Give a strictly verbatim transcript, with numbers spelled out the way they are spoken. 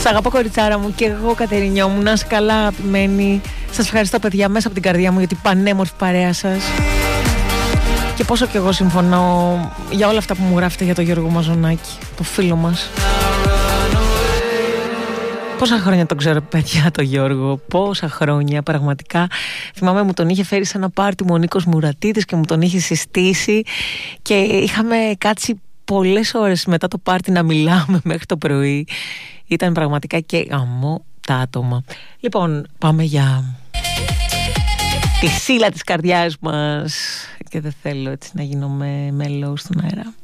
Σ' αγαπώ κοριτσάρα μου και εγώ Κατερινιό μου. Να είσαι καλά αγαπημένη. Σας ευχαριστώ παιδιά μέσα από την καρδιά μου για την πανέμορφη παρέα σας. Και πόσο κι εγώ συμφωνώ για όλα αυτά που μου γράφετε για τον Γιώργο Μαζονάκη, το φίλο μας. Πόσα χρόνια τον ξέρω παιδιά το Γιώργο, πόσα χρόνια πραγματικά. Θυμάμαι μου τον είχε φέρει σε ένα πάρτι μου ο Νίκος Μουρατίδης και μου τον είχε συστήσει και είχαμε κάτσει πολλές ώρες μετά το πάρτι να μιλάμε μέχρι το πρωί. Ήταν πραγματικά και γαμό τα άτομα. Λοιπόν, πάμε για τη σύλλα της καρδιάς μας. Και δεν θέλω έτσι να γίνω με μέλος στον αέρα.